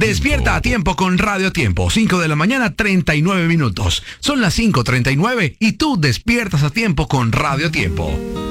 Despierta a tiempo con Radio Tiempo. 5 de la mañana, 39 minutos. Son las 5:39 y tú despiertas a tiempo con Radio Tiempo.